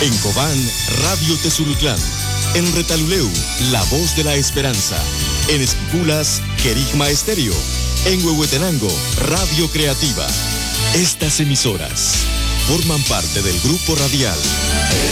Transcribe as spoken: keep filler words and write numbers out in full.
En Cobán, Radio Tezulutlán. En Retaluleu, La Voz de la Esperanza. En Esquipulas, Querigma Estéreo. En Huehuetenango, Radio Creativa. Estas emisoras forman parte del Grupo Radial